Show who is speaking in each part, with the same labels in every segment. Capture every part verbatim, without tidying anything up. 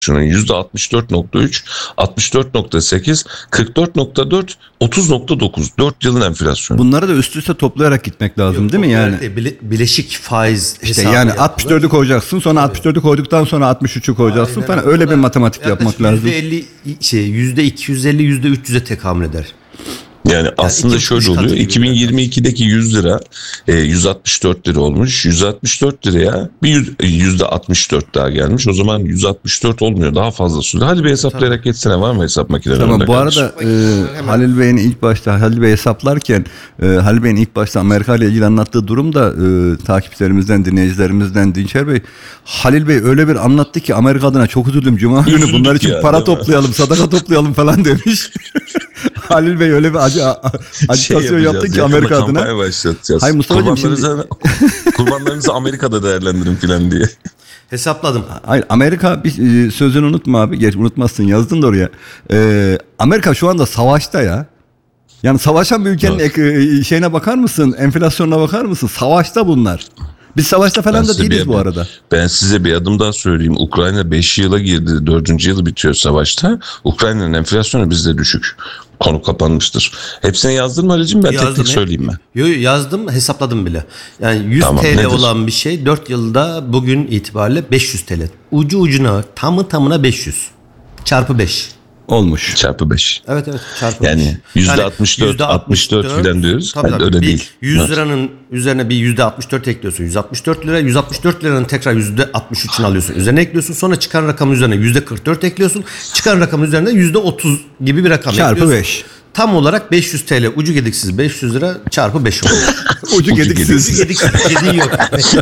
Speaker 1: enflasyonun yüzde altmış dört nokta üç, altmış dört nokta sekiz, kırk dört nokta dört, otuz nokta dokuz. dört yılın enflasyonu.
Speaker 2: Bunları da üst üste toplayarak gitmek lazım. Yok, değil mi yani?
Speaker 3: Değil, bile, bileşik faiz
Speaker 2: işte yani yapılır. altmış dördü koyacaksın, sonra tabii. altmış dördü koyduktan sonra altmış üçü koyacaksın. Aynen. Falan öyle bir matematik yapmak lazım.
Speaker 3: yüzde elli şey yüzde iki yüz elli yüzde üç yüze tekamül eder.
Speaker 1: Yani, yani aslında şöyle oluyor. iki bin yirmi ikideki yüz lira e, yüz altmış dört lira olmuş. yüz altmış dört liraya bir yüzde altmış dört daha gelmiş. O zaman yüz altmış dört olmuyor. Daha fazla sürdü. Hadi bir hesaplayarak geçsene, var mı hesap makinelerinde?
Speaker 2: Tamam, bu arada e, Halil Bey'in ilk başta Halil Bey hesaplarken e, Halil Bey'in ilk başta Amerika ile ilgili anlattığı durum da e, takipçilerimizden, dinleyicilerimizden Dinçer Bey, Halil Bey öyle bir anlattı ki Amerika adına çok üzüldüm. Cuma günü bunlar için ya, para toplayalım, sadaka toplayalım falan demiş. Halil Bey öyle bir acı acitasyon şey yaptı ki Amerika adına.
Speaker 1: Kampanya başlatacağız.
Speaker 2: Hayır Mustafa'cığım,
Speaker 1: kurbanlarınızı, şimdi... kurbanlarınızı Amerika'da değerlendirin filan diye.
Speaker 3: Hesapladım.
Speaker 2: Hayır, Amerika bir sözünü unutma abi. Geç unutmazsın, yazdın da oraya. Ee, Amerika şu anda savaşta ya. Yani savaşan bir ülkenin evet. şeyine bakar mısın? Enflasyonuna bakar mısın? Savaşta bunlar. Biz savaşta falan ben da değiliz bu arada.
Speaker 1: Ben size bir adım daha söyleyeyim. Ukrayna beş yıla girdi. dördüncü yılı bitiyor savaşta. Ukrayna'nın enflasyonu bizde düşük. Konu kapanmıştır. Hepsini yazdın mı Ali'cim? Ben yazdım, tek tek söyleyeyim mi?
Speaker 3: Yok, yazdım, hesapladım bile. Yani yüz tamam, T L nedir? Olan bir şey dört yılda bugün itibariyle beş yüz T L. Ucu ucuna, tamı tamına beş yüz. Çarpı beş.
Speaker 2: Olmuş.
Speaker 1: Çarpı beş.
Speaker 3: Evet evet, çarpı
Speaker 1: yani beş. yüzde altmış dört, altmış dört filan diyoruz.
Speaker 3: Tabii, tabii.
Speaker 1: Öyle
Speaker 3: bir
Speaker 1: değil.
Speaker 3: yüz liranın üzerine bir yüzde altmış dört ekliyorsun. yüz altmış dört lira. yüz altmış dört liranın tekrar yüzde altmış üçünü alıyorsun. Üzerine ekliyorsun. Sonra çıkan rakamın üzerine yüzde kırk dört ekliyorsun. Çıkan rakamın üzerine yüzde otuz gibi bir rakam
Speaker 2: çarpı
Speaker 3: ekliyorsun.
Speaker 2: Çarpı beş.
Speaker 3: Tam olarak beş yüz T L, ucu gediksiz beş yüz lira çarpı beş oluyor.
Speaker 2: ucu gediksiz.
Speaker 3: Ucu gediksiz dediğin yok.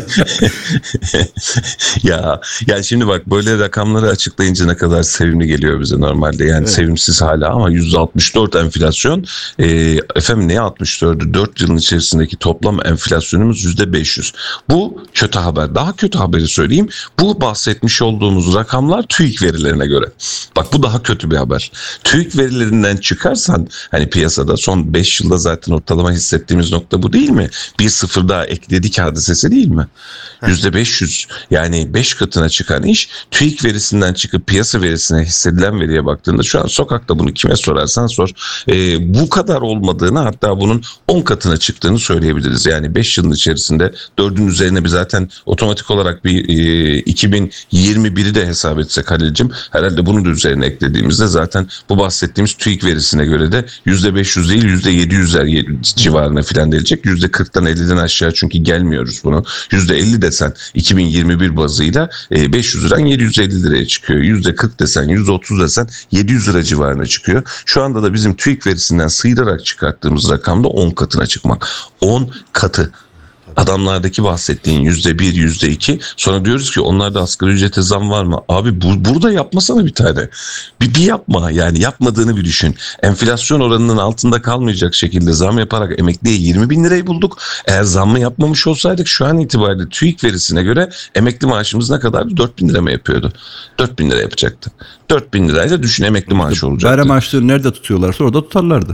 Speaker 1: ya yani şimdi bak, böyle rakamları açıklayınca ne kadar sevimli geliyor bize normalde. Yani evet. Sevimsiz hala, ama yüzde altmış dört enflasyon. E, efendim ne altmış dördü? dört yılın içerisindeki toplam enflasyonumuz yüzde beş yüz. Bu kötü haber. Daha kötü haberi söyleyeyim. Bu bahsetmiş olduğumuz rakamlar TÜİK verilerine göre. Bak, bu daha kötü bir haber. TÜİK verilerinden çıkarsan, hani piyasada son beş yılda zaten ortalama hissettiğimiz nokta bu değil mi? Bir sıfır daha ekledik hadisesi değil mi? yüzde beş yüz, yani beş katına çıkan iş TÜİK verisinden çıkıp piyasa verisine hissedilen veriye baktığında, şu an sokakta bunu kime sorarsan sor, e, bu kadar olmadığını, hatta bunun on katına çıktığını söyleyebiliriz. Yani beş yılın içerisinde dördün üzerine bir zaten otomatik olarak bir e, iki bin yirmi biri de hesap etsek Halil'cim, herhalde bunu da üzerine eklediğimizde zaten bu bahsettiğimiz TÜİK verisine göre de yüzde beş yüz değil yüzde yedi yüzler civarına filan gelecek. yüzde kırktan elliden aşağı çünkü gelmiyoruz bunu. yüzde elli desen iki bin yirmi bir bazıyla beş yüz liran yedi yüz elli liraya çıkıyor. yüzde kırk desen, yüzde otuz desen yedi yüz lira civarına çıkıyor. Şu anda da bizim TÜİK verisinden sıyırarak çıkarttığımız rakamda on katına çıkmak. on katı. Adamlardaki bahsettiğin yüzde bir, yüzde iki. Sonra diyoruz ki onlarda asgari ücrete zam var mı? Abi bu, burada yapmasana bir tane. Bir, bir yapma yani, yapmadığını bir düşün. Enflasyon oranının altında kalmayacak şekilde zam yaparak emekliye yirmi bin lirayı bulduk. Eğer zammı yapmamış olsaydık şu an itibariyle TÜİK verisine göre emekli maaşımız ne kadardı? dört bin lira mı yapıyordu? dört bin lira yapacaktı. dört bin lirayla düşün emekli maaşı olacaktı.
Speaker 2: Bayram maaşları nerede tutuyorlarsa orada tutarlardı.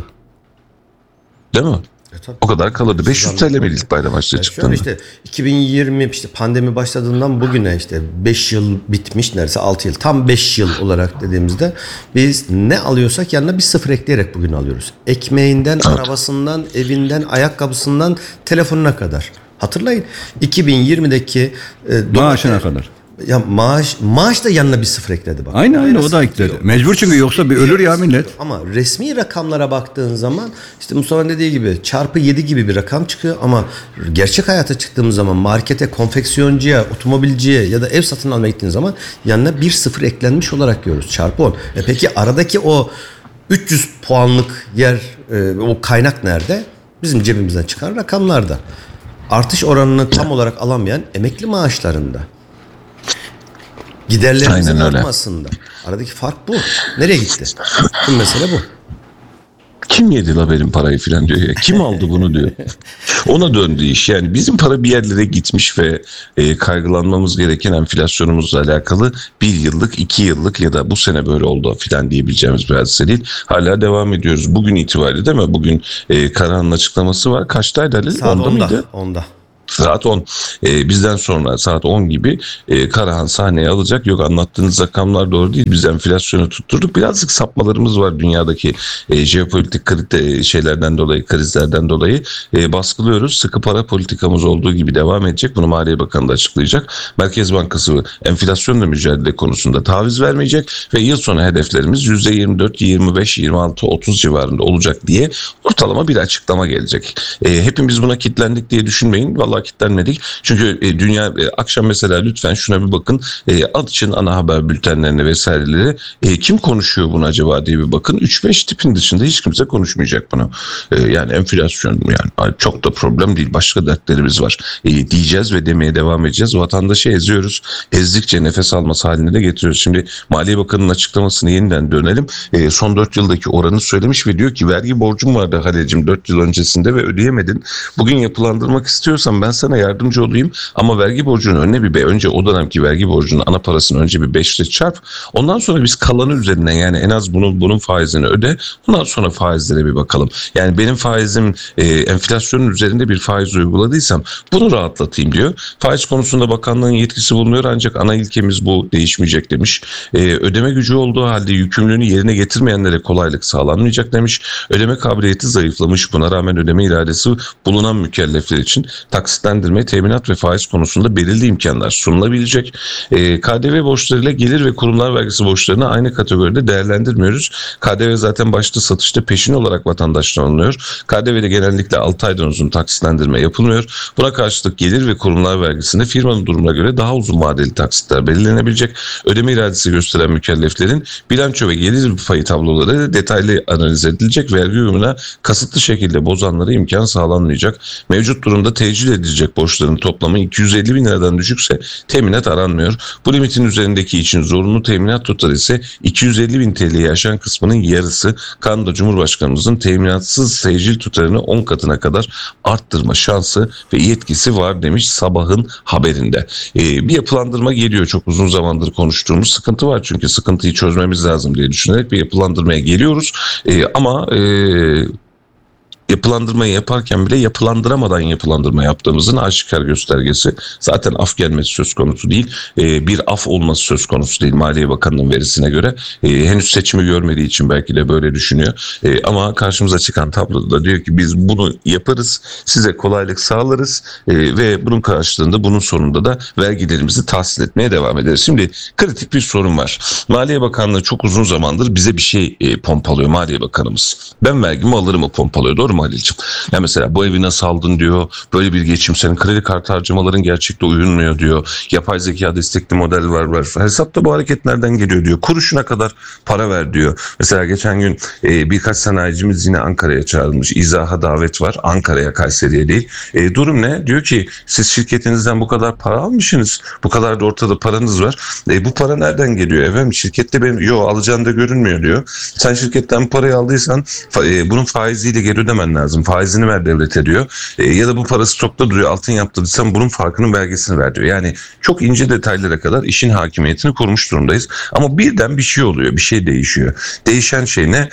Speaker 1: Değil mi? E, o kadar kalırdı. beş yüz T L mi ilk bayram harçlığı çıktığında?
Speaker 3: İşte iki bin yirmi işte pandemi başladığından bugüne işte beş yıl bitmiş, neredeyse altı yıl. Tam beş yıl olarak dediğimizde biz ne alıyorsak yanına bir sıfır ekleyerek bugün alıyoruz. Ekmeğinden, evet. Arabasından, evinden, ayakkabısından, telefonuna kadar. Hatırlayın. iki bin yirmideki
Speaker 2: e, maaşına kadar.
Speaker 3: Ya maaş maaş da yanına bir sıfır ekledi bak.
Speaker 2: Aynı aynı o da ekledi. Mecbur, çünkü yoksa bir ölür ya millet.
Speaker 3: Ama resmi rakamlara baktığın zaman işte Mustafa'nın dediği gibi çarpı yedi gibi bir rakam çıkıyor, ama gerçek hayata çıktığımız zaman markete, konfeksiyoncuya, otomobilciye ya da ev satın almaya gittiğin zaman yanına bir sıfır eklenmiş olarak görüyoruz. Çarpı on. E peki aradaki o üç yüz puanlık yer, e, o kaynak nerede? Bizim cebimizden çıkan rakamlarda. Artış oranını tam olarak alamayan emekli maaşlarında. Giderlerimizin artmasında. Aradaki fark bu. Nereye gitti? Tüm mesele bu.
Speaker 1: Kim yedi la benim parayı filan diyor ya. Kim aldı bunu diyor. Ona döndü iş. Yani bizim para bir yerlere gitmiş ve e, kaygılanmamız gereken enflasyonumuzla alakalı bir yıllık, iki yıllık ya da bu sene böyle oldu filan diyebileceğimiz bir hadise değil. Hala devam ediyoruz. Bugün itibariyle değil mi? Bugün e, Karahan'ın açıklaması var. Kaçtaydı Halil?
Speaker 3: Saat
Speaker 1: onda mıydı?
Speaker 3: Onda.
Speaker 1: saat on. E, bizden sonra saat on gibi e, Karahan sahneye alacak. Yok anlattığınız rakamlar doğru değil. Biz enflasyonu tutturduk. Birazcık sapmalarımız var dünyadaki e, jeopolitik krite, şeylerden dolayı, krizlerden dolayı e, baskılıyoruz. Sıkı para politikamız olduğu gibi devam edecek. Bunu Maliye Bakanı da açıklayacak. Merkez Bankası enflasyonla mücadele konusunda taviz vermeyecek ve yıl sonu hedeflerimiz yüzde yirmi dört, yirmi beş, yirmi altı, otuz civarında olacak diye ortalama bir açıklama gelecek. E, hepimiz buna kilitlendik diye düşünmeyin. Vallahi kilitlenmedik. Çünkü e, dünya e, akşam mesela lütfen şuna bir bakın. E, açın ana haber bültenlerini vesaireleri. E, kim konuşuyor bunu acaba diye bir bakın. üç beş tipin dışında hiç kimse konuşmayacak bunu. E, yani enflasyon yani çok da problem değil. Başka dertlerimiz var. E, diyeceğiz ve demeye devam edeceğiz. Vatandaşı eziyoruz. Ezdikçe nefes alması haline de getiriyoruz. Şimdi Maliye Bakanı'nın açıklamasını yeniden dönelim. E, son dört yıldaki oranı söylemiş ve diyor ki vergi borcum vardı Halil'cim dört yıl öncesinde ve ödeyemedin. Bugün yapılandırmak istiyorsan ben sana yardımcı olayım ama vergi borcunun önüne bir be önce o dönemki vergi borcunun ana parasını önce bir beş ile çarp. Ondan sonra biz kalanı üzerinden yani en az bunun bunun faizini öde. Ondan sonra faizlere bir bakalım. Yani benim faizim e, enflasyonun üzerinde bir faiz uyguladıysam bunu rahatlatayım diyor. Faiz konusunda bakanlığın yetkisi bulunuyor ancak ana ilkemiz bu değişmeyecek demiş. E, ödeme gücü olduğu halde yükümlülüğünü yerine getirmeyenlere kolaylık sağlanmayacak demiş. Ödeme kabiliyeti zayıflamış. Buna rağmen ödeme iradesi bulunan mükellefler için taksitlendirme, teminat ve faiz konusunda belirli imkanlar sunulabilecek. E, K D V borçlarıyla gelir ve kurumlar vergisi borçlarını aynı kategoride değerlendirmiyoruz. K D V zaten başta satışta peşin olarak vatandaştan alınıyor. K D V'de genellikle altı aydan uzun taksitlendirme yapılmıyor. Buna karşılık gelir ve kurumlar vergisinde firmanın durumuna göre daha uzun vadeli taksitler belirlenebilecek. Ödeme iradesi gösteren mükelleflerin bilanço ve gelir payı tabloları detaylı analiz edilecek. Vergi uyumuna kasıtlı şekilde bozanlara imkan sağlanmayacak. Mevcut durumda tecil edilecek borçların toplamı iki yüz elli bin liradan düşükse teminat aranmıyor. Bu limitin üzerindeki için zorunlu teminat tutarı ise iki yüz elli bin T L'yi aşan kısmının yarısı. Kanunda Cumhurbaşkanımızın teminatsız tecil tutarını on katına kadar arttırma şansı ve yetkisi var demiş Sabah'ın haberinde. Ee, bir yapılandırma geliyor. Çok uzun zamandır konuştuğumuz sıkıntı var. Çünkü sıkıntıyı çözmemiz lazım diye düşünerek bir yapılandırmaya geliyoruz. Ee, ama e, yapılandırmayı yaparken bile yapılandıramadan yapılandırma yaptığımızın aşikar göstergesi. Zaten af gelmesi söz konusu değil. E, bir af olması söz konusu değil Maliye Bakanı'nın verisine göre. E, henüz seçimi görmediği için belki de böyle düşünüyor. E, ama karşımıza çıkan tabloda da diyor ki biz bunu yaparız. Size kolaylık sağlarız. E, ve bunun karşılığında bunun sonunda da vergilerimizi tahsil etmeye devam ederiz. Şimdi kritik bir sorun var. Maliye Bakanlığı çok uzun zamandır bize bir şey e, pompalıyor Maliye Bakanımız. Ben vergimi alırımı pompalıyor. Doğru mu Halil'ciğim? Ya mesela bu evi nasıl aldın diyor. Böyle bir geçim senin kredi kartı harcamaların gerçekte uyulmuyor diyor. Yapay zeka destekli model var var. Hesapta bu hareketlerden geliyor diyor. Kuruşuna kadar para ver diyor. Mesela geçen gün e, birkaç sanayicimiz yine Ankara'ya çağrılmış. İzaha davet var. Ankara'ya, Kayseri'ye değil. E, durum ne? Diyor ki siz şirketinizden bu kadar para almışsınız. Bu kadar da ortada paranız var. E, bu para nereden geliyor efendim? Şirkette benim yok alacağın da görünmüyor diyor. Sen şirketten parayı aldıysan e, bunun faiziyle geri ödemen lazım. Faizini ver devlete diyor. E, ya da bu para stokta duruyor. Altın yaptırdıysan bunun farkının vergisini ver diyor. Yani çok ince detaylara kadar işin hakimiyetini kurmuş durumdayız. Ama birden bir şey oluyor. Bir şey değişiyor. Değişen şey ne?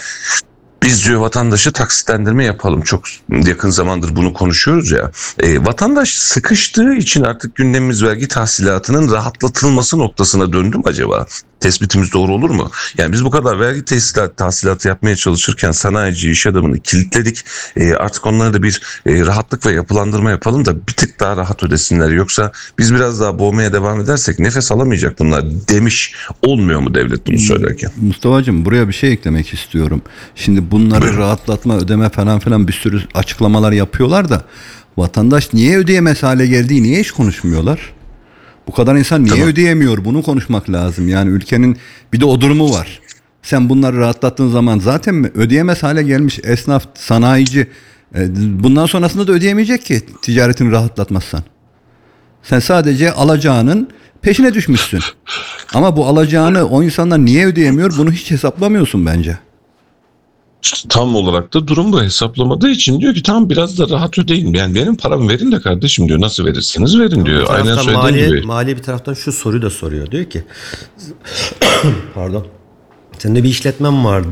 Speaker 1: Biz diyor vatandaşı taksitlendirme yapalım. Çok yakın zamandır bunu konuşuyoruz ya. E, vatandaş sıkıştığı için artık gündemimiz vergi tahsilatının rahatlatılması noktasına döndü mü acaba? Tespitimiz doğru olur mu? Yani biz bu kadar vergi tahsilat, tahsilatı yapmaya çalışırken sanayici, iş adamını kilitledik. E, artık onlara da bir e, rahatlık ve yapılandırma yapalım da bir tık daha rahat ödesinler. Yoksa biz biraz daha boğmaya devam edersek nefes alamayacak bunlar demiş olmuyor mu devlet bunu söylerken?
Speaker 2: Mustafa'cığım buraya bir şey eklemek istiyorum. Şimdi bunları Buyurun. rahatlatma, ödeme falan filan bir sürü açıklamalar yapıyorlar da vatandaş niye ödeyemez hale geldiği niye hiç konuşmuyorlar? Bu kadar insan niye tamam. ödeyemiyor? Bunu konuşmak lazım. Yani ülkenin bir de o durumu var. Sen bunları rahatlattığın zaman zaten mi ödeyemez hale gelmiş esnaf, sanayici bundan sonrasında da ödeyemeyecek ki ticaretini rahatlatmazsan. Sen sadece alacağının peşine düşmüşsün. Ama bu alacağını o insanlar niye ödeyemiyor? Bunu hiç hesaplamıyorsun bence.
Speaker 1: Tam olarak da durum bu hesaplamadığı için diyor ki tamam biraz da rahat ödeyin. Yani benim paramı verin de kardeşim diyor. Nasıl verirseniz verin diyor. Aynen söylediğim
Speaker 3: maliye,
Speaker 1: gibi.
Speaker 3: Maliye bir taraftan şu soruyu da soruyor. Diyor ki pardon. Senin de bir işletmen var diyor.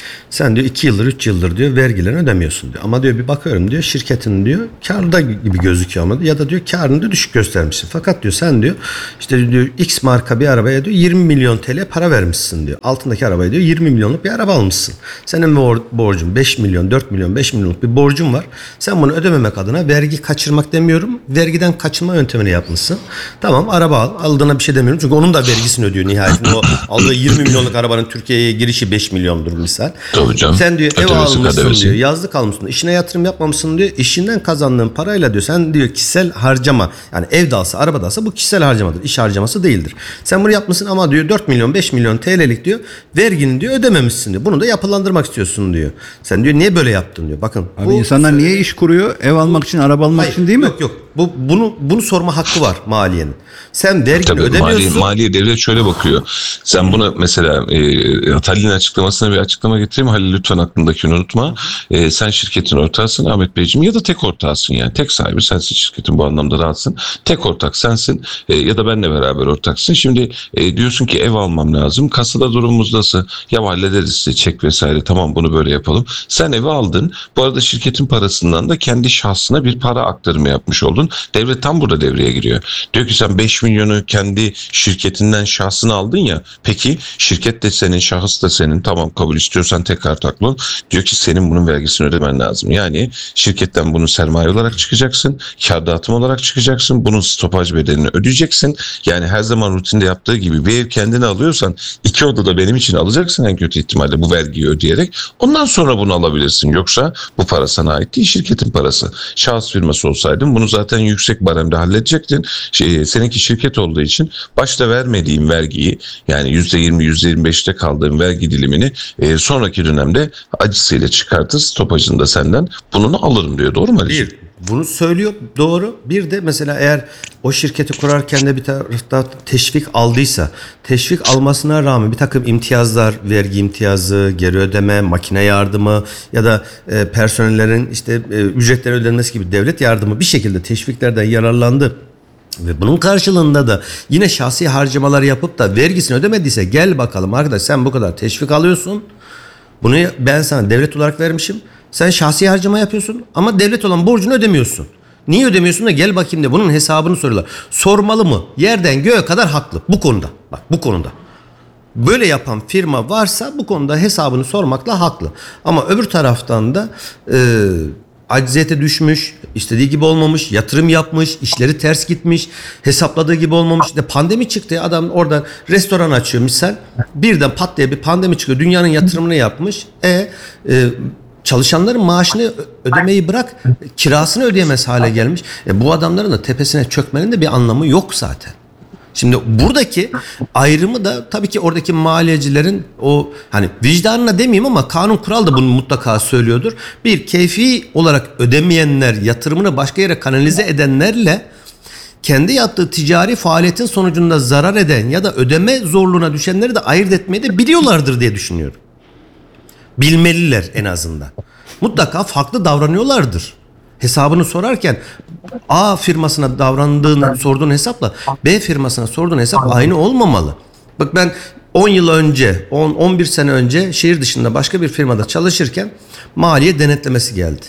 Speaker 3: Sen diyor iki yıldır üç yıldır diyor vergilerini ödemiyorsun diyor. Ama diyor bir bakıyorum diyor şirketin diyor kârda gibi gözüküyor ama ya da diyor kârını da düşük göstermişsin. Fakat diyor sen diyor işte diyor X marka bir arabaya diyor yirmi milyon T L para vermişsin diyor. Altındaki arabaya diyor yirmi milyonluk bir araba almışsın. Senin bor- borcun beş milyon, dört milyon, beş milyonluk bir borcun var. Sen bunu ödememek adına vergi kaçırmak demiyorum. Vergiden kaçınma yöntemini yapmışsın. Tamam araba al. Aldığına bir şey demiyorum. Çünkü onun da vergisini ödüyor nihayetinde. O aldığı yirmi milyonluk arabanın Türkiye'ye girişi beş milyondur misal.
Speaker 1: Tabii canım.
Speaker 3: Sen diyor ev
Speaker 1: Ötevesi,
Speaker 3: almışsın
Speaker 1: kadevesi.
Speaker 3: diyor. Yazlık almışsın. İşine yatırım yapmamışsın diyor. İşinden kazandığın parayla diyor. Sen diyor kişisel harcama. Yani ev de alsa araba da alsa bu kişisel harcamadır. İş harcaması değildir. Sen bunu yapmışsın ama diyor dört milyon beş milyon T L'lik diyor. Vergini diyor ödememişsin diyor. Bunu da yapılandırmak istiyorsun diyor. Sen diyor niye böyle yaptın diyor. Bakın.
Speaker 2: Abi
Speaker 3: bu,
Speaker 2: insanlar niye iş kuruyor? Ev almak için, araba almak
Speaker 3: Hayır,
Speaker 2: için değil mi?
Speaker 3: Yok yok. Bu bunu bunu sorma hakkı var maliyenin. Sen vergini
Speaker 1: Tabii
Speaker 3: ödemiyorsun.
Speaker 1: mali, maliye devlet şöyle bakıyor. Sen bunu mesela e, Halil'in açıklamasına bir açıklama getireyim. Halil lütfen aklındakini unutma. E, sen şirketin ortağısın Ahmet Beyciğim ya da tek ortağısın yani. Tek sahibi sensin, şirketin bu anlamda rahatsın. Tek ortak sensin e, ya da benle beraber ortaksın. Şimdi e, diyorsun ki ev almam lazım. Kasada durumumuz nasıl? Ya hallederiz işte çek vesaire, tamam bunu böyle yapalım. Sen evi aldın. Bu arada şirketin parasından da kendi şahsına bir para aktarımı yapmış oldun. Devlet tam burada devreye giriyor. Diyor ki sen beş milyonu kendi şirketinden şahsına aldın ya. Peki şirket de senin, şahıs da senin. Tamam kabul istiyorsan tekrar taklı ol. Diyor ki senin bunun vergisini ödemen lazım. Yani şirketten bunun sermaye olarak çıkacaksın. Kâr dağıtım olarak çıkacaksın. Bunun stopaj bedelini ödeyeceksin. Yani her zaman rutinde yaptığı gibi bir ev kendine alıyorsan iki odada benim için alacaksın en kötü ihtimalle bu vergiyi ödeyerek. Ondan sonra bunu alabilirsin. Yoksa bu para sana ait değil, şirketin parası. Şahıs firması olsaydın bunu zaten yüksek baremde halledecektin. Şey, seninki şirket olduğu için başta vermediğim vergiyi yani yüzde yirmi yüzde yirmi beşte kaldığım vergi dilimini e, sonraki dönemde acısıyla çıkartır, stopajını da senden bununu alırım diyor. Doğru mu Ali'ciğim?
Speaker 3: Bir, bunu söylüyor doğru. Bir de mesela eğer o şirketi kurarken de bir tarafta teşvik aldıysa, teşvik almasına rağmen bir takım imtiyazlar, vergi imtiyazı, geri ödeme, makine yardımı ya da e, personellerin işte e, ücretleri ödenmesi gibi devlet yardımı bir şekilde teşviklerden yararlandı. Ve bunun karşılığında da yine şahsi harcamalar yapıp da vergisini ödemediyse gel bakalım arkadaş sen bu kadar teşvik alıyorsun. Bunu ben sana devlet olarak vermişim. Sen şahsi harcama yapıyorsun ama devlet olan borcunu ödemiyorsun. Niye ödemiyorsun da gel bakayım de bunun hesabını soruyorlar. Sormalı mı? Yerden göğe kadar haklı bu konuda. Bak bu konuda. Böyle yapan firma varsa bu konuda hesabını sormakla haklı. Ama öbür taraftan da e, acziyete düşmüş, istediği gibi olmamış, yatırım yapmış, işleri ters gitmiş, hesapladığı gibi olmamış. İşte pandemi çıktı, adam orada restoran açıyor misal. Birden pat diye bir pandemi çıkıyor, dünyanın yatırımını yapmış. E, e çalışanların maaşını ödemeyi bırak, kirasını ödeyemez hale gelmiş. E, bu adamların da tepesine çökmenin de bir anlamı yok zaten. Şimdi buradaki ayrımı da tabii ki oradaki maliyecilerin o hani vicdanına demeyeyim ama kanun kural da bunu mutlaka söylüyordur. Bir, keyfi olarak ödemeyenler, yatırımını başka yere kanalize edenlerle kendi yaptığı ticari faaliyetin sonucunda zarar eden ya da ödeme zorluğuna düşenleri de ayırt etmeyi de biliyorlardır diye düşünüyorum. Bilmeliler en azından. Mutlaka farklı davranıyorlardır. Hesabını sorarken A firmasına davrandığını sorduğun hesapla B firmasına sorduğun hesap aynı olmamalı. Bak ben on yıl önce, on on bir sene önce şehir dışında başka bir firmada çalışırken maliye denetlemesi geldi.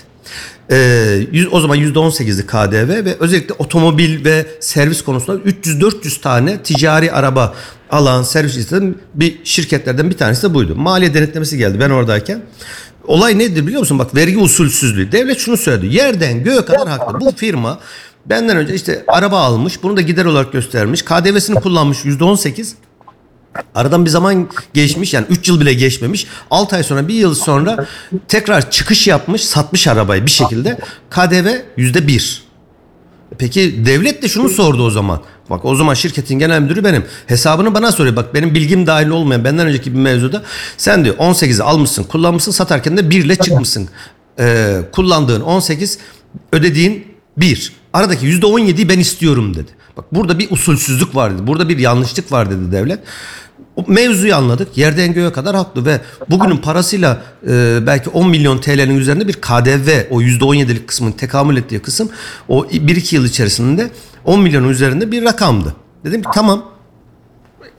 Speaker 3: Ee, o zaman yüzde on sekizdi K D V ve özellikle otomobil ve servis konusunda üç yüz dört yüz tane ticari araba alan servis istedim. Bir şirketlerden bir tanesi de buydu. Maliye denetlemesi geldi ben oradayken. Olay nedir biliyor musun? Bak vergi usulsüzlüğü. Devlet şunu söyledi. Yerden göğe kadar haklı. Bu firma benden önce işte araba almış. Bunu da gider olarak göstermiş. K D V'sini kullanmış yüzde on sekiz. Aradan bir zaman geçmiş yani üç yıl bile geçmemiş. altı ay sonra bir yıl sonra tekrar çıkış yapmış. Satmış arabayı bir şekilde. K D V yüzde bir. Peki devlet de şunu sordu o zaman. Bak o zaman şirketin genel müdürü benim. Hesabını bana soruyor. Bak benim bilgim dahil olmayan benden önceki bir mevzuda. Sen diyor on sekizi almışsın, kullanmışsın, satarken de bir ile çıkmışsın. Ee, kullandığın on sekiz, ödediğin bir. Aradaki yüzde on yediyi ben istiyorum dedi. Bak burada bir usulsüzlük var dedi. Burada bir yanlışlık var dedi devlet. O mevzuyu anladık. Yerden göğe kadar haklı ve bugünün parasıyla e, belki on milyon T L'nin üzerinde bir K D V, o yüzde on yedilik kısmın tekamül ettiği kısım o bir iki yıl içerisinde on milyonun üzerinde bir rakamdı. Dedim ki tamam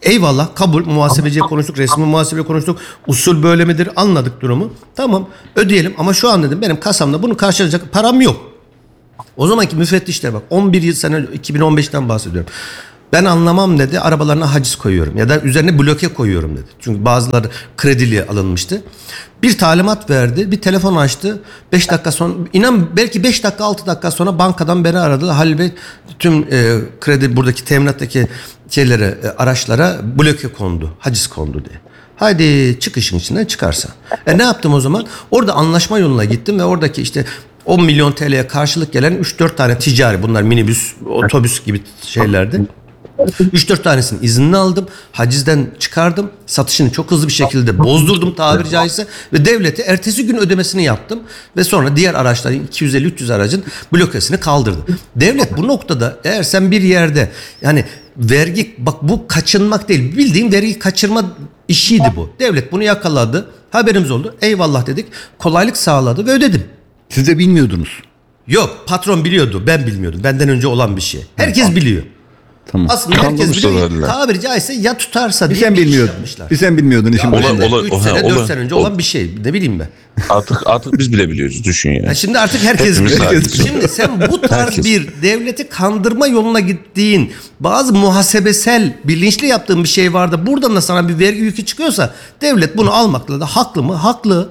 Speaker 3: Eyvallah, kabul. Muhasebeciye konuştuk, resmi muhasebeye konuştuk. Usul böyle midir? Anladık durumu. Tamam, ödeyelim ama şu an dedim benim kasamda bunu karşılayacak param yok. O zamanki müfettişler bak on bir yıl sene iki bin on beşten bahsediyorum. Ben anlamam dedi, arabalarına haciz koyuyorum ya da üzerine bloke koyuyorum dedi. Çünkü bazıları kredili alınmıştı. Bir talimat verdi, bir telefon açtı. beş dakika sonra, inan belki beş dakika altı dakika sonra bankadan beni aradı. Halil Bey tüm e, kredi buradaki teminattaki şeylere, e, araçlara bloke kondu, haciz kondu diye. Haydi çık işin içinden çıkarsan. E ne yaptım o zaman? Orada anlaşma yoluna gittim ve oradaki işte on milyon T L'ye karşılık gelen üç dört tane ticari, bunlar minibüs, otobüs gibi şeylerdi. üç dört tanesinin iznini aldım. Hacizden çıkardım. Satışını çok hızlı bir şekilde bozdurdum tabiri caizse. Ve devlete ertesi gün ödemesini yaptım. Ve sonra diğer araçların iki yüz elli üç yüz aracın blokesini kaldırdı. Devlet bu noktada eğer sen bir yerde yani vergi, bak bu kaçınmak değil, bildiğin vergi kaçırma işiydi bu. Devlet bunu yakaladı. Haberimiz oldu. Eyvallah dedik. Kolaylık sağladı ve ödedim.
Speaker 2: Siz de bilmiyordunuz.
Speaker 3: Yok, patron biliyordu. Ben bilmiyordum. Benden önce olan bir şey. Herkes biliyor.
Speaker 2: Tamam.
Speaker 3: Aslında herkes
Speaker 1: Kandırmışlar
Speaker 3: biliyor. Tabiri caizse ya tutarsa
Speaker 2: Bir
Speaker 3: diye
Speaker 2: sen
Speaker 3: bir iş
Speaker 2: bilmiyordun.
Speaker 3: yapmışlar.
Speaker 2: Bir sen bilmiyordun işin
Speaker 1: Ola-
Speaker 2: başında.
Speaker 1: ola-
Speaker 3: üç
Speaker 1: oha,
Speaker 3: sene dört
Speaker 1: ola-
Speaker 3: sene önce
Speaker 1: ola-
Speaker 3: olan bir şey. Ne bileyim ben.
Speaker 1: Artık artık biz bile biliyoruz, düşün yani.
Speaker 3: Ya şimdi artık herkes
Speaker 1: Hepimiz
Speaker 3: biliyor.
Speaker 1: haklıyız.
Speaker 3: Şimdi sen bu tarz
Speaker 1: Herkes.
Speaker 3: bir devleti kandırma yoluna gittiğin bazı muhasebesel bilinçli yaptığın bir şey var da buradan da sana bir vergi yükü çıkıyorsa devlet bunu almakla da haklı mı? Haklı.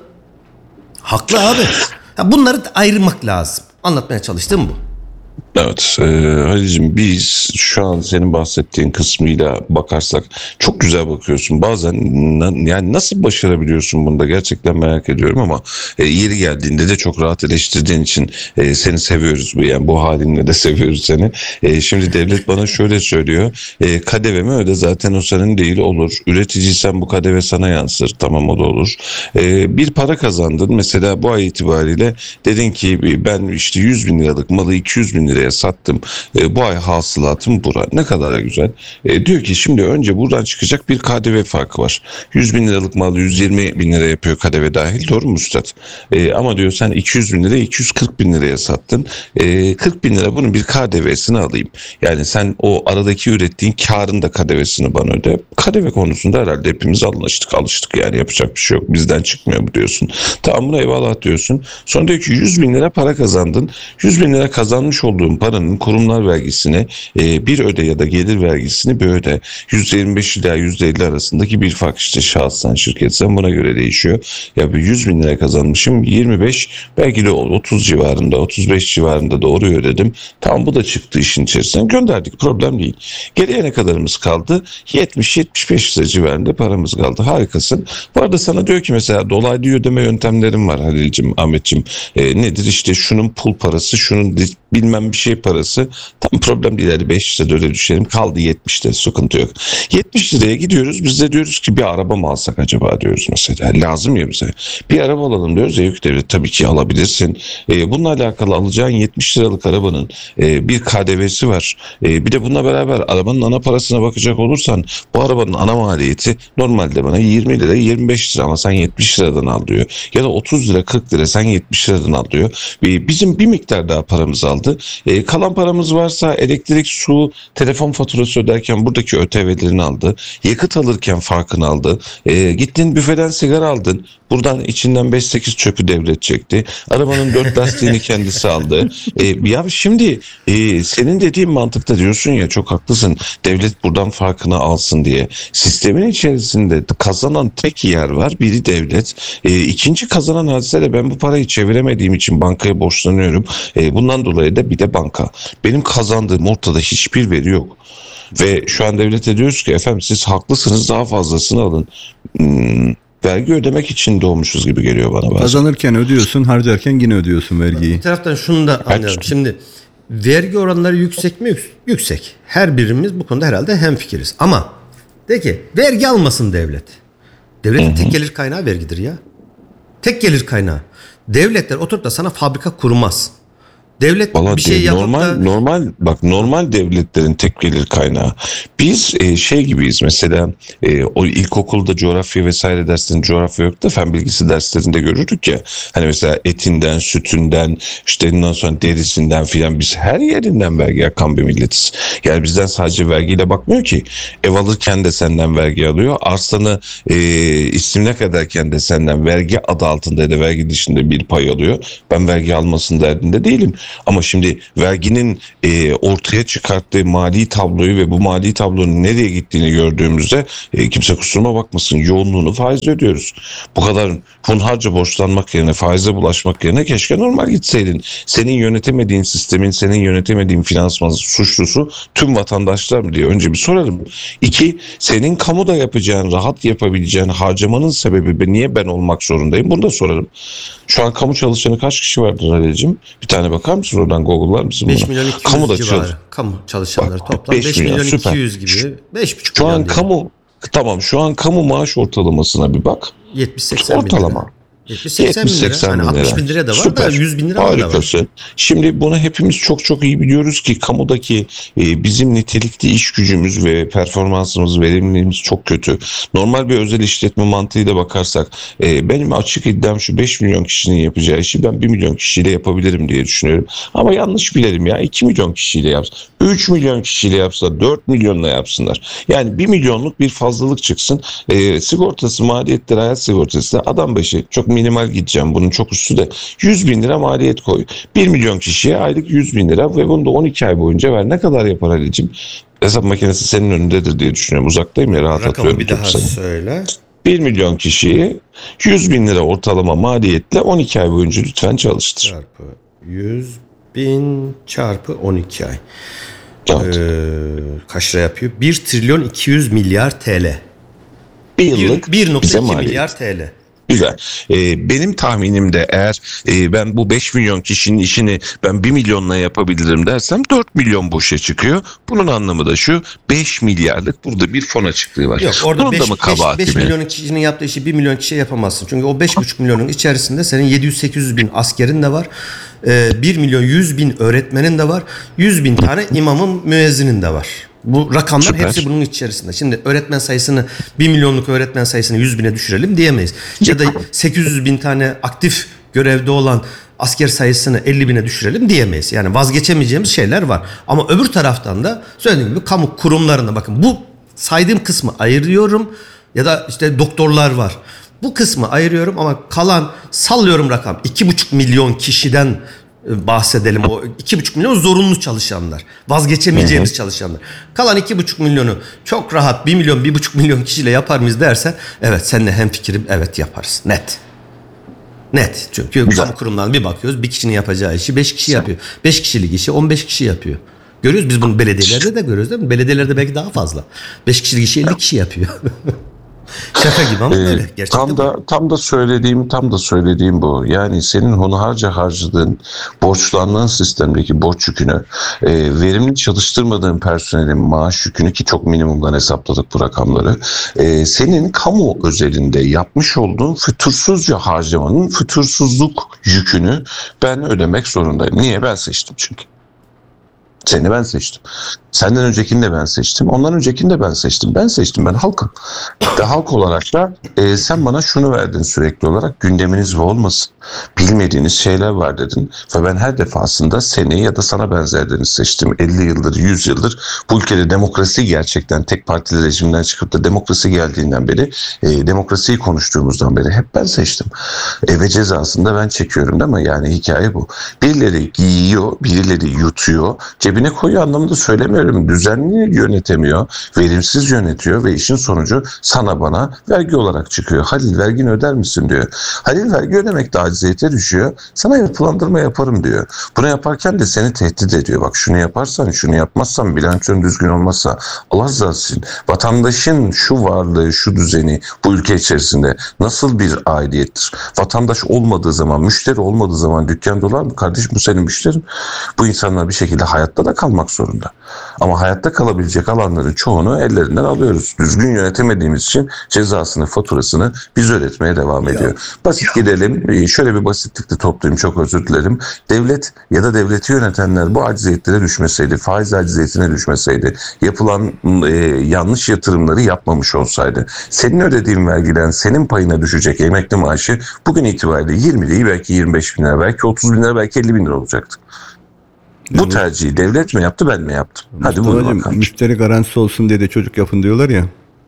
Speaker 3: Haklı abi. Ya bunları ayırmak lazım. Anlatmaya çalıştığım bu.
Speaker 1: Evet e, Halil'cim, biz şu an senin bahsettiğin kısmıyla bakarsak çok güzel bakıyorsun. Bazen na- yani nasıl başarabiliyorsun bunu da gerçekten merak ediyorum ama e, yeri geldiğinde de çok rahat eleştirdiğin için e, seni seviyoruz. Bu yani bu halinle de seviyoruz seni. E, şimdi devlet bana şöyle söylüyor. E, K D V'mi öde, zaten o senin değil, olur. Üreticiysen bu K D V sana yansır. Tamam, o da olur. E, bir para kazandın. Mesela bu ay itibariyle dedin ki ben işte yüz bin liralık malı iki yüz bin liraya sattım. E, bu ay hasılatım bura. Ne kadar da güzel. E, diyor ki şimdi önce buradan çıkacak bir K D V farkı var. yüz bin liralık malı yüz yirmi bin lira yapıyor K D V dahil. Doğru mu üstad? E, ama diyor sen iki yüz bin liraya iki yüz kırk bin liraya sattın. E, kırk bin lira bunun bir K D V'sini alayım. Yani sen o aradaki ürettiğin karın da K D V'sini bana öde. K D V konusunda herhalde hepimiz anlaştık, alıştık yani, yapacak bir şey yok. Bizden çıkmıyor bu diyorsun. Tamam, buna eyvallah diyorsun. Sonra diyor ki yüz bin lira para kazandın. yüz bin lira kazanmış olduğun paranın kurumlar vergisini e, bir öde ya da gelir vergisini bir öde. yüzde yirmi beş ila yüzde elli arasındaki bir fark, işte şahsen şirketsen buna göre değişiyor. Ya bir yüz bin lira kazanmışım, yirmi beş belki de otuz civarında, otuz beş civarında doğru ödedim. Tamam, bu da çıktı işin içerisinden, gönderdik, problem değil. Geriye ne kadarımız kaldı? yetmiş yetmiş beş lira civarında paramız kaldı. Harikasın. Bu arada sana diyor ki mesela dolaylı ödeme yöntemlerim var Halil'cim, Ahmet'cim. E, nedir? İşte şunun pul parası, şunun bilmem bir şey parası. Tam problem değil. Hadi beş lira öyle düşelim. Kaldı yetmiş lira, sıkıntı yok. yetmiş liraya gidiyoruz. Biz de diyoruz ki bir araba mı alsak acaba diyoruz mesela. Lazım ya bize. Bir araba alalım diyoruz. Ya yük devlet, tabii ki alabilirsin. E, bununla alakalı alacağın yetmiş liralık arabanın e, bir K D V'si var. E, bir de bununla beraber arabanın ana parasına bakacak olursan bu arabanın ana maliyeti normalde bana yirmi lira yirmi beş lira ama sen yetmiş liradan al diyor. Ya da otuz lira kırk lira sen yetmiş liradan al diyor. E, bizim bir miktar daha paramız aldı. E, kalan paramız varsa elektrik, su, telefon faturası öderken buradaki Ö T V'lerini aldı. Yakıt alırken farkını aldı. E, gittin büfeden sigara aldın. Buradan içinden beş sekiz çöpü devlet çekti. Arabanın dört lastiğini kendisi aldı. E, ya şimdi e, senin dediğin mantıkta diyorsun ya, çok haklısın. Devlet buradan farkını alsın diye. Sistemin içerisinde kazanan tek yer var. Biri devlet. E, ikinci kazanan hadise de ben bu parayı çeviremediğim için bankaya borçlanıyorum. E, bundan dolayı da bir de banka. Benim kazandığım ortada hiçbir veri yok. Ve şu an devlete diyoruz ki efendim siz haklısınız, daha fazlasını alın. Hmm, vergi ödemek için doğmuşuz gibi geliyor bana bazen.
Speaker 2: Kazanırken ödüyorsun, harcarken yine ödüyorsun vergiyi.
Speaker 3: Bir taraftan şunu da anlıyorum. Şimdi vergi oranları yüksek mi? Yüks- Yüksek. Her birimiz bu konuda herhalde hemfikiriz. Ama de ki vergi almasın devlet. Devletin tek gelir kaynağı vergidir ya. Tek gelir kaynağı. Devletler oturup da sana fabrika kurmaz. Devlet
Speaker 1: Vallahi
Speaker 3: bir şey
Speaker 1: de-
Speaker 3: yapıp
Speaker 1: normal
Speaker 3: da
Speaker 1: normal bak normal devletlerin tek gelir kaynağı. Biz e, şey gibiyiz mesela, e, o ilkokulda coğrafya vesaire derslerinde coğrafya yok da fen bilgisi derslerinde görürdük ya. Hani mesela etinden, sütünden, işte ondan sonra derisinden filan biz her yerinden vergi yakan bir milletiz. Yani bizden sadece vergiyle bakmıyor ki. Ev alırken de senden vergi alıyor. Arsanı e, istimlak ederken de senden vergi adı altında ya da vergi dışında bir pay alıyor. Ben vergi almasın derdinde değilim. Ama şimdi verginin e, ortaya çıkarttığı mali tabloyu ve bu mali tablonun nereye gittiğini gördüğümüzde e, kimse kusuruma bakmasın, yoğunluğunu faizle ödüyoruz. Bu kadar hunharca borçlanmak yerine, faize bulaşmak yerine keşke normal gitseydin. Senin yönetemediğin sistemin, senin yönetemediğin finansman suçlusu tüm vatandaşlar mı diye önce bir sorarım. İki, senin kamuda yapacağın, rahat yapabileceğin harcamanın sebebi niye ben olmak zorundayım? Bunu da sorarım. Şu an kamu çalışanı kaç kişi vardır Halil'ciğim? Bir tane bakar mısın oradan, Google'lar mısın
Speaker 3: beş
Speaker 1: bunu?
Speaker 3: milyon iki yüz
Speaker 1: Kamuda
Speaker 3: civarı.
Speaker 1: çalış-
Speaker 3: Kamu çalışanları
Speaker 1: Bak,
Speaker 3: toplam
Speaker 1: beş
Speaker 3: beş
Speaker 1: milyon,
Speaker 3: milyon
Speaker 1: süper.
Speaker 3: iki yüz gibi. beş buçuk
Speaker 1: Şu
Speaker 3: milyon
Speaker 1: an
Speaker 3: diyelim.
Speaker 1: kamu tamam şu an kamu maaş ortalamasına bir bak.
Speaker 3: yetmiş seksen bin lira.
Speaker 1: Ortalama.
Speaker 3: yetmiş seksen bin
Speaker 1: yetmiş
Speaker 3: lira.
Speaker 1: seksen
Speaker 3: Hani
Speaker 1: bin lira.
Speaker 3: altmış bin liraya da var
Speaker 1: Süper.
Speaker 3: da yüz bin lira da var.
Speaker 1: Harikası. Şimdi bunu hepimiz çok çok iyi biliyoruz ki kamudaki e, bizim nitelikli iş gücümüz ve performansımız, verimliliğimiz çok kötü. Normal bir özel işletme mantığıyla bakarsak e, benim açık iddiam şu: beş milyon kişinin yapacağı işi ben bir milyon kişiyle yapabilirim diye düşünüyorum. Ama yanlış bilelim ya, iki milyon kişiyle yapsın. üç milyon kişiyle yapsa, dört milyonla yapsınlar. Yani bir milyonluk bir fazlalık çıksın. E, sigortası, maliyetleri, hayat sigortası da adam başı çok minimal gideceğim. Bunun çok üstü de yüz bin lira maliyet koy. bir milyon kişiye aylık yüz bin lira ve bunu da on iki ay boyunca ver. Ne kadar yapar Ali'cim? Hesap makinesi senin önündedir diye düşünüyorum. Uzaktayım ya, rahat
Speaker 3: Rakamı
Speaker 1: atıyorum.
Speaker 3: bir daha
Speaker 1: sana.
Speaker 3: söyle.
Speaker 1: bir milyon kişiyi yüz bin lira ortalama maliyetle on iki ay boyunca lütfen çalıştır.
Speaker 3: Çarpı yüz bin çarpı on iki ay.
Speaker 1: Evet.
Speaker 3: Ee, kaç lira yapıyor? bir trilyon iki yüz milyar T L.
Speaker 1: bir yıllık
Speaker 3: bir nokta
Speaker 1: bize
Speaker 3: iki
Speaker 1: maliyet.
Speaker 3: milyar T L.
Speaker 1: Güzel. Ee, benim tahminimde eğer e, ben bu beş milyon kişinin işini ben bir milyonla yapabilirim dersem dört milyon boşa çıkıyor. Bunun anlamı da şu: beş milyarlık burada bir fon açıklığı var.
Speaker 3: Yok, orada
Speaker 1: Bunun
Speaker 3: beş,
Speaker 1: da mı kabahati
Speaker 3: beş
Speaker 1: benim?
Speaker 3: milyon kişinin yaptığı işi bir milyon kişiye yapamazsın. Çünkü o beş buçuk milyonun içerisinde senin yedi yüz sekiz yüz bin askerin de var. bir milyon yüz bin öğretmenin de var. yüz bin tane imamın, müezzinin de var. Bu rakamlar
Speaker 1: Süper.
Speaker 3: hepsi bunun içerisinde. Şimdi öğretmen sayısını, bir milyonluk öğretmen sayısını yüz bine düşürelim diyemeyiz. Ya da sekiz yüz bin tane aktif görevde olan asker sayısını elli bine düşürelim diyemeyiz. Yani vazgeçemeyeceğimiz şeyler var. Ama öbür taraftan da söylediğim gibi kamu kurumlarına bakın. Bu saydığım kısmı ayırıyorum. Ya da işte doktorlar var. Bu kısmı ayırıyorum ama kalan, sallıyorum rakam, iki buçuk milyon kişiden bahsedelim. O iki buçuk milyon zorunlu çalışanlar. Vazgeçemeyeceğimiz hı hı. çalışanlar. Kalan iki buçuk milyonu çok rahat bir milyon, bir buçuk milyon kişiyle yapar mıyız dersen, evet, seninle hemfikirim, evet yaparız. Net. Net. Çünkü
Speaker 1: Güzel.
Speaker 3: kamu kurumlarına bir bakıyoruz, bir kişinin yapacağı işi beş kişi yapıyor. beş kişilik işi on beş kişi yapıyor. Görüyoruz biz bunu, belediyelerde de görüyoruz değil mi? Belediyelerde belki daha fazla. beş kişilik işi elli kişi yapıyor. Şaka gibi ama böyle.
Speaker 1: Ee,
Speaker 3: Gerçekten
Speaker 1: tam da
Speaker 3: bu.
Speaker 1: tam da söylediğim tam da söylediğim bu. Yani senin hunharca harcadığın, borçlandığın sistemdeki borç yükünü, e, verimli çalıştırmadığın personelin maaş yükünü, ki çok minimumdan hesapladık bu rakamları. E, senin kamu özelinde yapmış olduğun fütursuzca harcamanın fütursuzluk yükünü ben ödemek zorundayım. Niye? Ben seçtim çünkü. Seni ben seçtim. Senden öncekini de ben seçtim. Ondan öncekini de ben seçtim. Ben seçtim. Ben halkım. Ve halk olarak da e, sen bana şunu verdin sürekli olarak: gündeminiz bu olmasın. Bilmediğiniz şeyler var dedin. Ve ben her defasında seni ya da sana benzerlerini seçtim. elli yıldır, yüz yıldır bu ülkede demokrasi gerçekten tek partili rejimden çıkıp da demokrasi geldiğinden beri, e, demokrasiyi konuştuğumuzdan beri hep ben seçtim. E, ve cezasını da ben çekiyorum değil mi? Yani hikaye bu. Birileri giyiyor, birileri yutuyor, cebine koyuyor anlamında söylemiyorum. Düzenli yönetemiyor, verimsiz yönetiyor ve işin sonucu sana bana vergi olarak çıkıyor. Halil, vergini öder misin diyor. Halil, vergi ödemekte aciziyete düşüyor. Sana yapılandırma yaparım diyor. Bunu yaparken de seni tehdit ediyor. Bak, şunu yaparsan, şunu yapmazsan, bilançon düzgün olmazsa, Allah razı olsun, vatandaşın şu varlığı, şu düzeni bu ülke içerisinde nasıl bir aidiyettir? Vatandaş olmadığı zaman, müşteri olmadığı zaman dükkan dolar mı? Kardeşim, bu senin müşterin. Bu insanlar bir şekilde hayatta da kalmak zorunda. Ama hayatta kalabilecek alanların çoğunu ellerinden alıyoruz. Düzgün yönetemediğimiz için cezasını, faturasını biz ödetmeye devam ediyor. Ya. Basit ya. Gidelim. Şöyle bir basitlikle toplayayım. Çok özür dilerim. Devlet ya da devleti yönetenler bu acziyetlere düşmeseydi, faiz acziyetine düşmeseydi, yapılan e, yanlış yatırımları yapmamış olsaydı, senin ödediğin vergiden senin payına düşecek emekli maaşı bugün itibariyle yirmi değil, belki yirmi beş bin lira, belki otuz bin lira, belki elli bin lira olacaktı. Bu tercihi devlet mi yaptı, ben mi yaptım? Hadi bunu bakalım.
Speaker 2: Müşteri garantisi olsun diye de çocuk yapın diyorlar ya.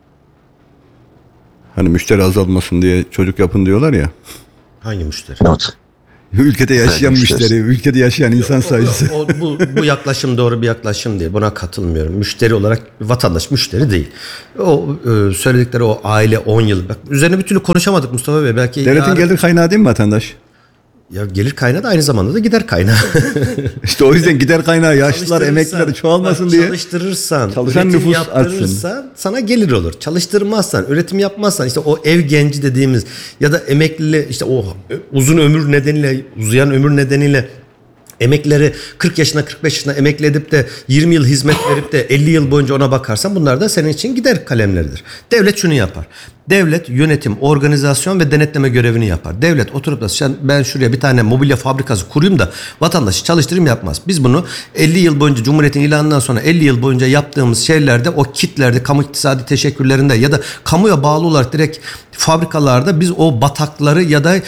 Speaker 2: Hani müşteri azalmasın diye çocuk yapın diyorlar ya.
Speaker 3: Hangi müşteri?
Speaker 1: Evet.
Speaker 2: Ülkede yaşayan müşteri, müşteri, ülkede yaşayan insan sayısı.
Speaker 3: O, o, bu, bu yaklaşım doğru bir yaklaşım değil. Buna katılmıyorum. Müşteri olarak vatandaş müşteri değil. O e, söyledikleri o aile on yıl. Bak, üzerine bir türlü konuşamadık Mustafa Bey. Belki
Speaker 2: devletin
Speaker 3: yarın...
Speaker 2: gelir kaynağı değil mi vatandaş?
Speaker 3: Ya gelir kaynağı da aynı zamanda da gider kaynağı.
Speaker 2: İşte o yüzden gider kaynağı yaşlılar, emekliler çoğalmasın diye.
Speaker 3: Çalıştırırsan,
Speaker 2: çalışan
Speaker 3: üretim
Speaker 2: nüfus
Speaker 3: yaptırırsan
Speaker 2: artsın.
Speaker 3: Sana gelir olur. Çalıştırmazsan, üretim yapmazsan işte o ev genci dediğimiz ya da emekli işte o uzun ömür nedeniyle, uzayan ömür nedeniyle emeklileri kırk yaşına kırk beş yaşına emekli edip de yirmi yıl hizmet verip de elli yıl boyunca ona bakarsan bunlar da senin için gider kalemleridir. Devlet şunu yapar. Devlet yönetim, organizasyon ve denetleme görevini yapar. Devlet oturup da ben şuraya bir tane mobilya fabrikası kurayım da vatandaşı çalıştırayım yapmaz. Biz bunu elli yıl boyunca Cumhuriyet'in ilanından sonra elli yıl boyunca yaptığımız şeylerde o kitlerde, kamu iktisadi teşekkürlerinde ya da kamuya bağlı olarak direkt fabrikalarda biz o batakları ya da e,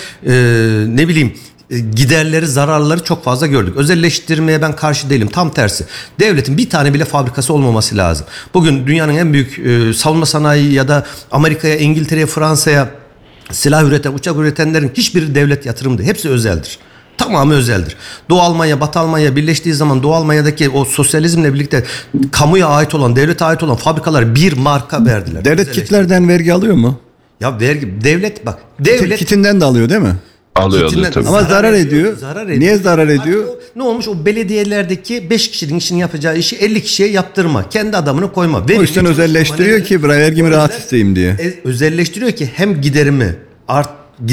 Speaker 3: ne bileyim giderleri, zararları çok fazla gördük. Özelleştirmeye ben karşı değilim. Tam tersi. Devletin bir tane bile fabrikası olmaması lazım. Bugün dünyanın en büyük e, savunma sanayi ya da Amerika'ya, İngiltere'ye, Fransa'ya silah üreten, uçak üretenlerin hiçbiri devlet yatırımı değil. Hepsi özeldir. Tamamı özeldir. Doğu Almanya, Batı Almanya birleştiği zaman Doğu Almanya'daki o sosyalizmle birlikte kamuya ait olan, devlete ait olan fabrikalara bir marka verdiler.
Speaker 2: Devlet kitlerden vergi alıyor mu?
Speaker 3: Ya vergi, devlet bak. Devlet
Speaker 2: kitinden de alıyor değil mi?
Speaker 1: Alıyor tabii.
Speaker 2: Ama zarar, zarar ediyor. ediyor. Zarar ediyor. Niye zarar ediyor?
Speaker 3: O, ne olmuş? O belediyelerdeki beş kişinin işini yapacağı işi elli kişiye yaptırma. Kendi adamını koyma.
Speaker 2: O yüzden özelleştiriyor ki vergimi rahat isteyeyim diye.
Speaker 3: E, özelleştiriyor ki hem giderimi art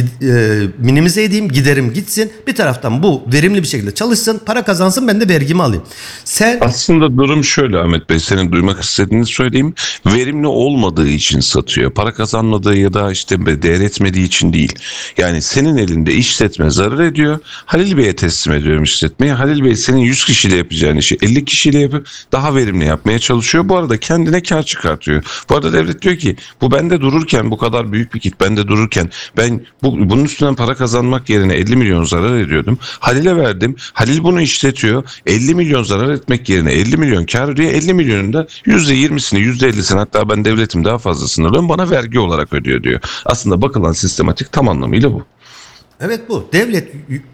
Speaker 3: e, minimize edeyim, giderim gitsin. Bir taraftan bu verimli bir şekilde çalışsın, para kazansın, ben de vergimi alayım. Sen
Speaker 1: aslında durum şöyle Ahmet Bey, senin duymak istediğini söyleyeyim. Verimli olmadığı için satıyor. Para kazanmadığı ya da işte değer etmediği için değil. Yani senin elinde işletme zarar ediyor. Halil Bey'e teslim ediyorum işletmeyi. Halil Bey senin yüz kişiyle yapacağın işi elli kişiyle yapıp daha verimli yapmaya çalışıyor. Bu arada kendine kar çıkartıyor. Bu arada devlet diyor ki bu bende dururken, bu kadar büyük bir kit bende dururken ben Bu, bunun üstünden para kazanmak yerine elli milyon zarar ediyordum. Halil'e verdim. Halil bunu işletiyor. elli milyon zarar etmek yerine elli milyon kar ediyor. elli milyonun da yüzde yirmisini, yüzde ellisini, hatta ben devletim daha fazlasını alıyorum, bana vergi olarak ödüyor diyor. Aslında bakılan sistematik tam anlamıyla bu.
Speaker 3: Evet bu. Devlet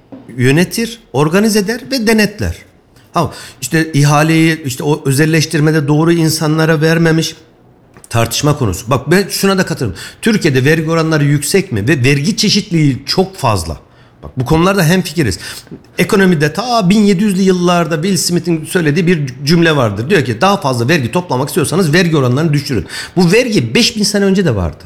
Speaker 3: yönetir, organize eder ve denetler. Ha, işte ihaleyi işte o özelleştirmede doğru insanlara vermemiş. Tartışma konusu. Bak ben şuna da katılıyorum. Türkiye'de vergi oranları yüksek mi? Ve vergi çeşitliliği çok fazla. Bak bu konularda hemfikiriz. Ekonomide ta bin yedi yüzlü yıllarda Bill Smith'in söylediği bir cümle vardır. Diyor ki daha fazla vergi toplamak istiyorsanız vergi oranlarını düşürün. Bu vergi beş bin sene önce de vardı.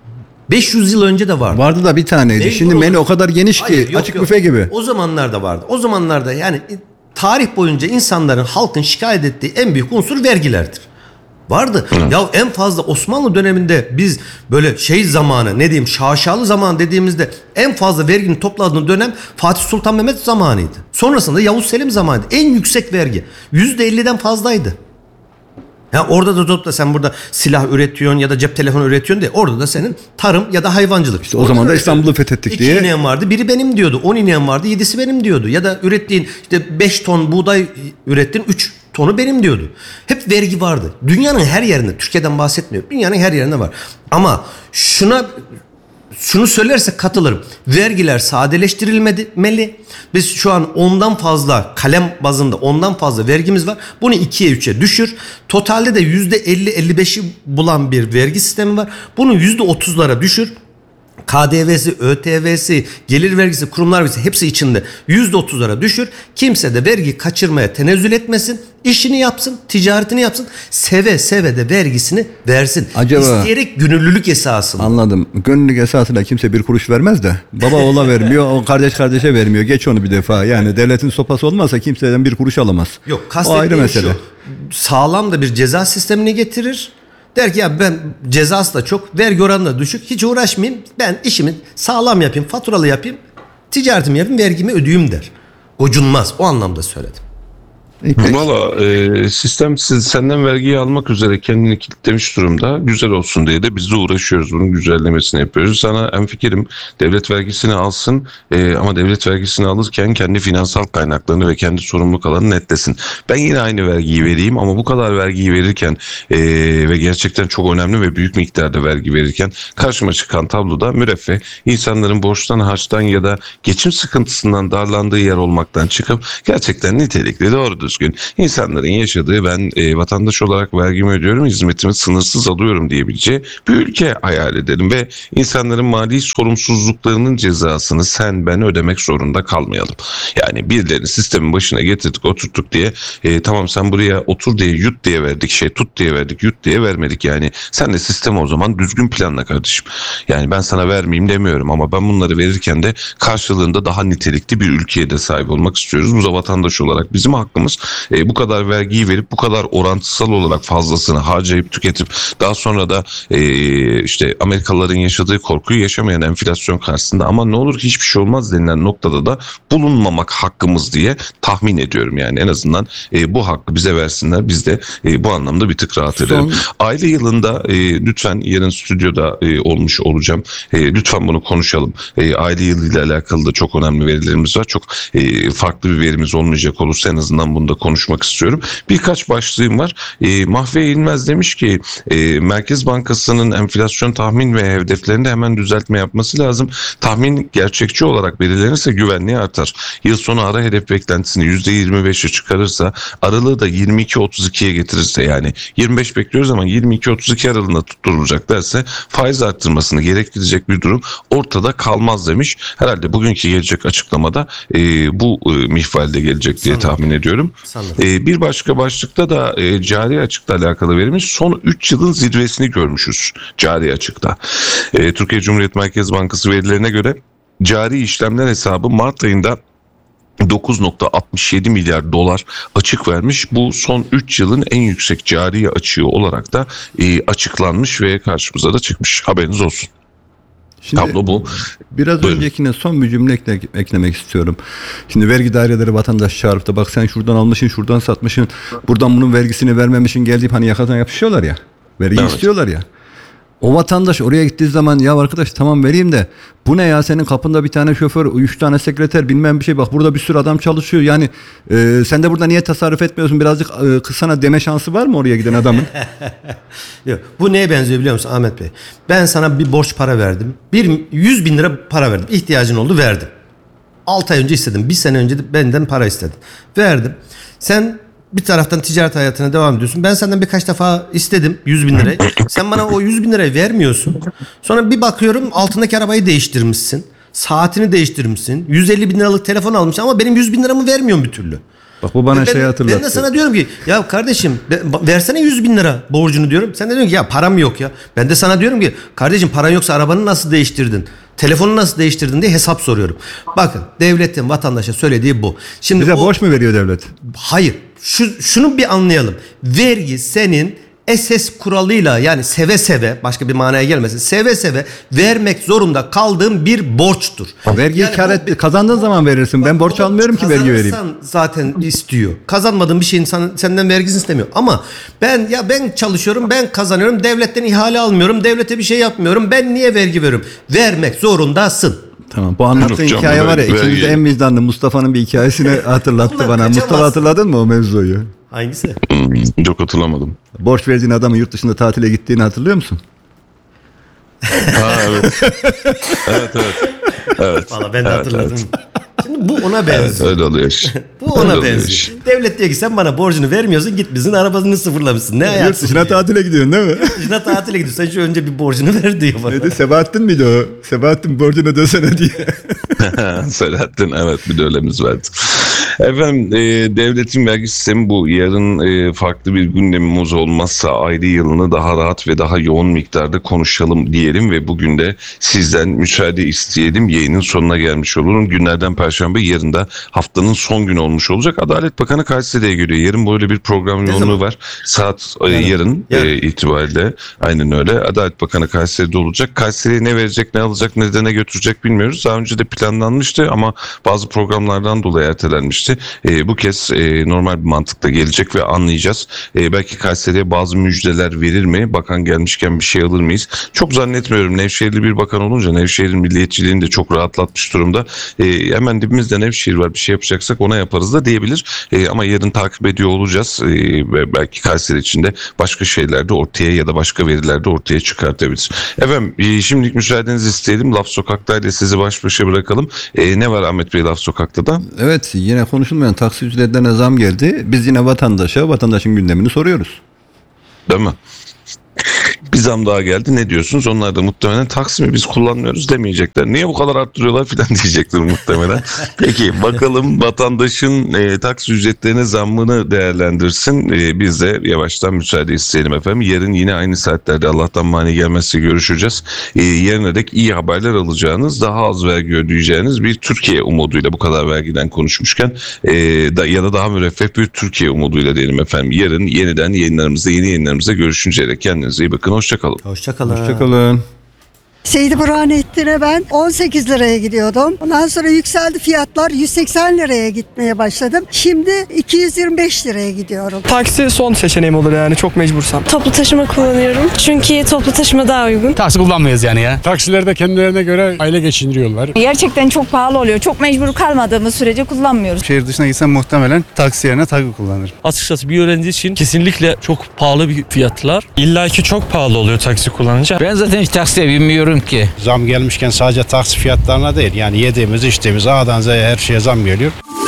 Speaker 3: beş yüz yıl önce de vardı.
Speaker 2: Vardı da bir taneydi. Vergi Şimdi menü o kadar geniş ki Hayır, yok, açık yok. büfe gibi.
Speaker 3: O zamanlarda vardı. O zamanlarda yani tarih boyunca insanların, halkın şikayet ettiği en büyük unsur vergilerdir. Vardı. Hı. Ya en fazla Osmanlı döneminde biz böyle şey zamanı, ne diyeyim, şaşalı zaman dediğimizde en fazla verginin topladığımız dönem Fatih Sultan Mehmet zamanıydı. Sonrasında Yavuz Selim zamanıydı. En yüksek vergi yüzde elliden fazlaydı. Ya orada da tutup da sen burada silah üretiyorsun ya da cep telefonu üretiyorsun diye, orada da senin tarım ya da hayvancılık.
Speaker 2: İşte o zaman da İstanbul'u fethettik
Speaker 3: İki
Speaker 2: diye.
Speaker 3: İki ineğin vardı, biri benim diyordu. On ineğin vardı, yedisi benim diyordu. Ya da ürettiğin işte beş ton buğday ürettin, üç tonu benim diyordu. Hep vergi vardı. Dünyanın her yerinde, Türkiye'den bahsetmiyorum. Dünyanın her yerinde var. Ama şuna şunu söylersek katılırım. Vergiler sadeleştirilmeli. Biz şu an ondan fazla kalem bazında ondan fazla vergimiz var. Bunu ikiye üçe düşür. Totalde de yüzde elli elli beşi bulan bir vergi sistemi var. Bunu yüzde otuzlara düşür. K D V'si, ÖTV'si, gelir vergisi, kurumlar vergisi hepsi içinde. yüzde otuzlara düşür. Kimse de vergi kaçırmaya tenezzül etmesin. İşini yapsın, ticaretini yapsın. Seve seve de vergisini versin.
Speaker 2: Acaba,
Speaker 3: İsteyerek gönüllülük esasında.
Speaker 2: Anladım. Gönüllülük esasında kimse bir kuruş vermez de. Baba oğula vermiyor, o kardeş kardeşe vermiyor. Geç onu bir defa. Yani devletin sopası olmazsa kimseden bir kuruş alamaz.
Speaker 3: Yok,
Speaker 2: o
Speaker 3: kastettiğim
Speaker 2: ayrı mesele.
Speaker 3: şu. Sağlam da bir ceza sistemini getirir. Der ki ya ben cezası da çok, vergi oranı da düşük. Hiç uğraşmayayım. Ben işimi sağlam yapayım, faturalı yapayım. Ticaretimi yapayım, vergimi ödeyeyim der. Gocunmaz. O anlamda söyledim.
Speaker 1: Valla e, sistem siz, senden vergiyi almak üzere kendini kilitlemiş durumda. Güzel olsun diye de biz de uğraşıyoruz. Bunun güzellemesini yapıyoruz. Sana en fikrim devlet vergisini alsın e, ama devlet vergisini alırken kendi finansal kaynaklarını ve kendi sorumluluk alanını netlesin. Ben yine aynı vergiyi vereyim ama bu kadar vergiyi verirken e, ve gerçekten çok önemli ve büyük miktarda vergi verirken karşıma çıkan tabloda müreffeh insanların borçtan, harçtan ya da geçim sıkıntısından darlandığı yer olmaktan çıkıp gerçekten nitelikli, doğru düzgün insanların yaşadığı, ben e, vatandaş olarak vergimi ödüyorum, hizmetimi sınırsız alıyorum diyebileceği bir ülke hayal edelim ve insanların mali sorumsuzluklarının cezasını sen ben ödemek zorunda kalmayalım. Yani birilerini sistemin başına getirdik, oturttuk diye e, tamam sen buraya otur diye, yut diye verdik, şey tut diye verdik, yut diye vermedik. Yani sen de sistemi o zaman düzgün planla kardeşim. Yani ben sana vermeyeyim demiyorum ama ben bunları verirken de karşılığında daha nitelikli bir ülkeye de sahip olmak istiyoruz. Bu da vatandaş olarak bizim hakkımız. E, bu kadar vergiyi verip bu kadar orantısal olarak fazlasını harcayıp tüketip daha sonra da e, işte Amerikalıların yaşadığı korkuyu yaşamayan enflasyon karşısında ama ne olur ki hiçbir şey olmaz denilen noktada da bulunmamak hakkımız diye tahmin ediyorum. Yani en azından e, bu hakkı bize versinler, biz de e, bu anlamda bir tık rahat edelim. Son... Aile yılında e, lütfen yarın stüdyoda e, olmuş olacağım. E, lütfen bunu konuşalım. E, aile yılıyla alakalı da çok önemli verilerimiz var. Çok e, farklı bir verimiz olmayacak olursa en azından bunu da konuşmak istiyorum. Birkaç başlığım var. E, Mahfiye İlmez demiş ki e, Merkez Bankası'nın enflasyon tahmin ve hedeflerinde hemen düzeltme yapması lazım. Tahmin gerçekçi olarak belirlenirse güvenliği artar. Yıl sonu ara hedef beklentisini yüzde yirmi beşe çıkarırsa, aralığı da yirmi iki otuz ikiye getirirse, yani yirmi beş bekliyoruz ama yirmi iki otuz iki aralığında tutturulacak derse faiz arttırmasını gerektirecek bir durum ortada kalmaz demiş. Herhalde bugünkü gelecek açıklamada e, bu e, mihvalde gelecek diye tahmin ediyorum. E, bir başka başlıkta da e, cari açıkla alakalı verimiz son üç yılın zirvesini görmüşüz cari açıkta. E, Türkiye Cumhuriyet Merkez Bankası verilerine göre cari işlemler hesabı Mart ayında dokuz virgül altmış yedi milyar dolar açık vermiş. Bu son üç yılın en yüksek cari açığı olarak da e, açıklanmış ve karşımıza da çıkmış. Haberiniz olsun. Şimdi, tablo bu.
Speaker 2: Biraz
Speaker 1: Buyurun.
Speaker 2: öncekine son bir cümle ekle, eklemek istiyorum. Şimdi vergi daireleri vatandaş çağırıp da bak sen şuradan almışsın, şuradan satmışsın, buradan bunun vergisini vermemişsin geldiğip hani yakadan yapışıyorlar ya. Vergi evet. istiyorlar ya. O vatandaş oraya gittiği zaman ya arkadaş tamam vereyim de bu ne ya, senin kapında bir tane şoför, üç tane sekreter, bilmem bir şey, bak burada bir sürü adam çalışıyor. Yani e, sen de burada niye tasarruf etmiyorsun, birazcık e, kısana deme şansı var mı oraya giden adamın?
Speaker 3: Yok, bu neye benziyor biliyor musun Ahmet Bey? Ben sana bir borç para verdim. Bir yüz bin lira para verdim. İhtiyacın oldu, verdim. altı ay önce istedim. Bir sene önce de benden para istedin. Verdim. Sen bir taraftan ticaret hayatına devam ediyorsun. Ben senden birkaç defa istedim yüz bin lirayı. Sen bana o yüz bin lirayı vermiyorsun. Sonra bir bakıyorum altındaki arabayı değiştirmişsin. Saatini değiştirmişsin. yüz elli bin liralık telefon almışsın ama benim yüz bin liramı vermiyorsun bir türlü.
Speaker 2: Bak bu bana
Speaker 3: ben,
Speaker 2: şey hatırlattı.
Speaker 3: Ben de sana diyorum ki ya kardeşim versene yüz bin lira borcunu diyorum. Sen de diyorsun ki ya param yok ya. Ben de sana diyorum ki kardeşim paran yoksa arabanı nasıl değiştirdin? Telefonu nasıl değiştirdin diye hesap soruyorum. Bakın devletin vatandaşa söylediği bu. Şimdi
Speaker 2: bize
Speaker 3: o,
Speaker 2: borç mu veriyor devlet?
Speaker 3: Hayır. Şu, şunu bir anlayalım. Vergi senin esas kuralıyla, yani seve seve, başka bir manaya gelmesin, seve seve vermek zorunda kaldığın bir borçtur.
Speaker 2: Vergiyi yani kar et, kazandığın zaman verirsin. Ben borç almıyorum ki vergi vereyim.
Speaker 3: Zaten istiyor. Kazanmadığın bir şeyin senden vergisini istemiyor. Ama ben ya ben çalışıyorum, ben kazanıyorum, devletten ihale almıyorum, devlete bir şey yapmıyorum. Ben niye vergi veriyorum? Vermek zorundasın.
Speaker 2: Tamam, bu anlattığın hikaye canım, var ya, ikimiz de en vicdanlı Mustafa'nın bir hikayesini hatırlattı bana. Mustafa hatırladın mı o mevzuyu?
Speaker 3: Hangisi?
Speaker 1: Hmm, yok hatırlamadım.
Speaker 2: Borç verdiğin adamın yurt dışında tatile gittiğini hatırlıyor musun?
Speaker 1: Ha evet. evet evet. Evet.
Speaker 3: Valla ben de
Speaker 1: evet,
Speaker 3: hatırladım.
Speaker 1: Evet.
Speaker 3: Şimdi bu ona benziyor.
Speaker 1: Evet, öyle oluyor işte.
Speaker 3: Bu ona
Speaker 1: Öyle oluyor
Speaker 3: benziyor.
Speaker 1: işte.
Speaker 3: Devlet diyor ki sen bana borcunu vermiyorsun, gitmişsin arabasını sıfırlamışsın. Ne
Speaker 2: Yurt
Speaker 3: ayaksın
Speaker 2: dışına
Speaker 3: diyor.
Speaker 2: tatile gidiyorsun değil mi?
Speaker 3: Yurt dışına tatile gidiyorsun. Sen şu önce bir borcunu ver diyor bana.
Speaker 2: Neydi? Sebahattin miydi o? Sebahattin borcunu ödesene diye.
Speaker 1: Selahattin, evet, bir de öylemiz vardı. Efendim, e, devletin vergi sistemi bu. Yarın e, farklı bir gündemimiz olmazsa ayrı yılını daha rahat ve daha yoğun miktarda konuşalım diyelim ve bugün de sizden müsaade isteyelim. Yayının sonuna gelmiş olurum. Günlerden Perşembe, yarın da haftanın son günü olmuş olacak. Adalet Bakanı Kayseri'ye geliyor. Yarın böyle bir program yoğunluğu
Speaker 3: zaman?
Speaker 1: var. Saat e,
Speaker 3: Yarın.
Speaker 1: yarın,
Speaker 3: Yarın.
Speaker 1: E, itibariyle aynen öyle. Adalet Bakanı Kayseri'de olacak. Kayseri'ye ne verecek, ne alacak, nedene götürecek bilmiyoruz. Daha önce de planlanmıştı ama bazı programlardan dolayı ertelenmişti. E, bu kez e, normal bir mantıkla gelecek ve anlayacağız. E, belki Kayseri'ye bazı müjdeler verir mi? Bakan gelmişken bir şey alır mıyız? Çok zannetmiyorum. Nevşehirli bir bakan olunca Nevşehir'in milliyetçiliğini de çok rahatlatmış durumda. E, hemen dibimizde Nevşehir var. Bir şey yapacaksak ona yaparız da diyebilir. E, ama yarın takip ediyor olacağız. E, ve belki Kayseri içinde başka şeyler de ortaya ya da başka veriler de ortaya çıkartabilir. Efendim, e, şimdilik müsaadenizi isteyelim. Laf Sokak'ta ile sizi baş başa bırakalım. E, ne var Ahmet Bey Laf Sokak'ta da?
Speaker 2: Evet, yine konuşulmayan taksi ücretlerine zam geldi. Biz yine vatandaşa, vatandaşın gündemini soruyoruz.
Speaker 1: Değil mi? Bir zam daha geldi. Ne diyorsunuz? Onlar da muhtemelen taksi mi biz kullanmıyoruz demeyecekler. Niye bu kadar arttırıyorlar filan diyecekler muhtemelen. Peki bakalım vatandaşın e, taksi ücretlerine zammını değerlendirsin. E, biz de yavaştan müsaade isteyelim efendim. Yarın yine aynı saatlerde Allah'tan mani gelmezse görüşeceğiz. E, yarına dek iyi haberler alacağınız, daha az vergi ödeyeceğiniz bir Türkiye umuduyla, bu kadar vergiden konuşmuşken e, da, ya da daha müreffeh bir Türkiye umuduyla diyelim efendim. Yarın yeniden yayınlarımızda, yeni yayınlarımızda görüşünceye dek kendinize iyi bakın. Hoşçakalın.
Speaker 3: Hoşçakalın.
Speaker 2: Hoşçakalın.
Speaker 4: Seydi Burhanettin'e ben on sekiz liraya gidiyordum. Ondan sonra yükseldi fiyatlar, yüz seksen liraya gitmeye başladım. Şimdi iki yüz yirmi beş liraya gidiyorum.
Speaker 5: Taksi son seçeneğim olur yani çok mecbursam.
Speaker 6: Toplu taşıma kullanıyorum. Çünkü toplu taşıma daha uygun.
Speaker 7: Taksi kullanmıyoruz yani ya.
Speaker 8: Taksilerde kendilerine göre aile geçindiriyorlar.
Speaker 9: Gerçekten çok pahalı oluyor. Çok mecbur kalmadığımız sürece kullanmıyoruz.
Speaker 10: Şehir dışına gitsem muhtemelen taksi yerine taksi kullanırım.
Speaker 11: Açıkçası bir öğrenci için kesinlikle çok pahalı bir fiyatlar. İlla ki çok pahalı oluyor taksi kullanınca.
Speaker 7: Ben zaten hiç taksiye binmiyorum ki.
Speaker 8: Zam gelmişken sadece taksi fiyatlarına değil, yani yediğimiz içtiğimiz A'dan Z'ye her şeye zam geliyor.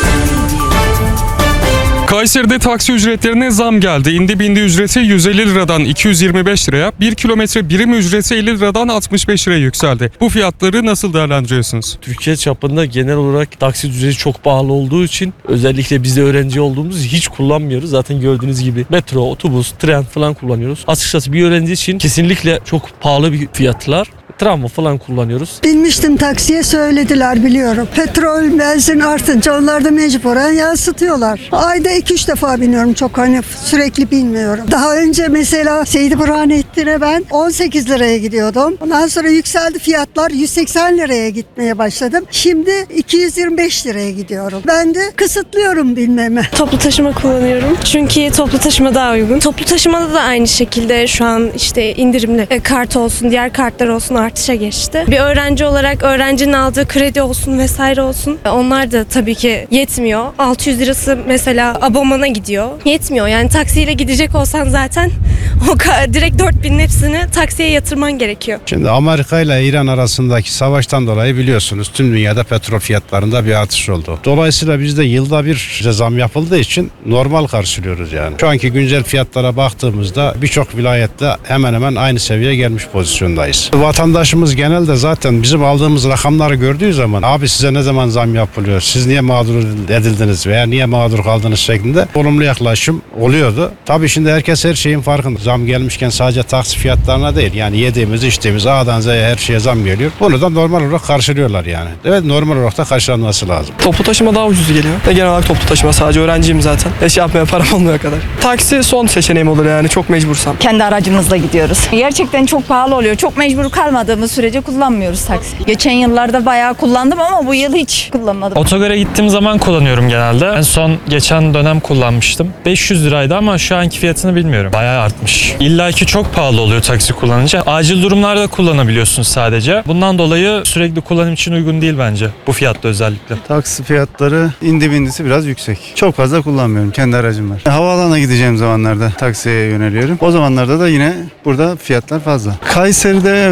Speaker 5: Kayseri'de taksi ücretlerine zam geldi. İndi bindi ücreti yüz elli liradan iki yüz yirmi beş liraya, bir kilometre birim ücreti elli liradan altmış beş liraya yükseldi. Bu fiyatları nasıl değerlendiriyorsunuz?
Speaker 11: Türkiye çapında genel olarak taksi ücreti çok pahalı olduğu için özellikle biz de öğrenci olduğumuz hiç kullanmıyoruz. Zaten gördüğünüz gibi metro, otobüs, tren falan kullanıyoruz. Açıkçası bir öğrenci için kesinlikle çok pahalı bir fiyatlar. Tramvay falan kullanıyoruz.
Speaker 4: Binmiştim taksiye, söylediler biliyorum. Petrol, benzin artınca onlar da mecburen yansıtıyorlar. Ayda iki üç defa biniyorum, çok hani sürekli binmiyorum. Daha önce mesela Seydi Burhanettin'e ben on sekiz liraya gidiyordum. Ondan sonra yükseldi fiyatlar, yüz seksen liraya gitmeye başladım. Şimdi iki yüz yirmi beş liraya gidiyorum. Ben de kısıtlıyorum binmemi.
Speaker 6: Toplu taşıma kullanıyorum. Çünkü toplu taşıma daha uygun. Toplu taşımada da aynı şekilde şu an işte indirimli e, kart olsun, diğer kartlar olsun artışa geçti. Bir öğrenci olarak öğrencinin aldığı kredi olsun vesaire olsun. Onlar da tabii ki yetmiyor. altı yüz lirası mesela abonmana gidiyor. Yetmiyor. Yani taksiyle gidecek olsan zaten o direkt dört binin hepsini taksiye yatırman gerekiyor.
Speaker 8: Şimdi Amerika ile İran arasındaki savaştan dolayı biliyorsunuz tüm dünyada petrol fiyatlarında bir artış oldu. Dolayısıyla bizde yılda bir zam yapıldığı için normal karşılıyoruz yani. Şu anki güncel fiyatlara baktığımızda birçok vilayette hemen hemen aynı seviyeye gelmiş pozisyondayız. Vatandaşımız genelde zaten bizim aldığımız rakamları gördüğü zaman abi size ne zaman zam yapılıyor, siz niye mağdur edildiniz veya niye mağdur kaldınız şeklinde olumlu yaklaşım oluyordu. Tabii şimdi herkes her şeyin farkında. Zam gelmişken sadece taksi fiyatlarına değil, yani yediğimiz içtiğimiz A'dan Z'ye her şeye zam geliyor. Bunu da normal olarak karşılıyorlar yani. Evet, normal olarak da karşılanması lazım.
Speaker 5: Toplu taşıma daha ucuz geliyor. Ve genel olarak toplu taşıma, sadece öğrenciyim zaten. Eş yapmaya param olmuyor kadar. Taksi son seçeneğim olur yani çok mecbursam.
Speaker 9: Kendi aracımızla gidiyoruz. Gerçekten çok pahalı oluyor. Çok mecbur kalmadığımız sürece kullanmıyoruz taksi. Geçen yıllarda bayağı kullandım ama bu yıl hiç kullanmadım.
Speaker 11: Otogara gittiğim zaman kullanıyorum genelde. En son geçen dönem kullanmıştım. beş yüz liraydı ama şu anki fiyatını bilmiyorum. Bayağı artmış. İlla ki çok pahalı oluyor taksi kullanınca. Acil durumlarda kullanabiliyorsunuz sadece. Bundan dolayı sürekli kullanım için uygun değil bence. Bu fiyatta özellikle.
Speaker 10: Taksi fiyatları indi bindisi biraz yüksek. Çok fazla kullanmıyorum. Kendi aracım var. Havaalanına gideceğim zamanlarda taksiye yöneliyorum. O zamanlarda da yine burada fiyatlar fazla. Kayseri'de evet taksi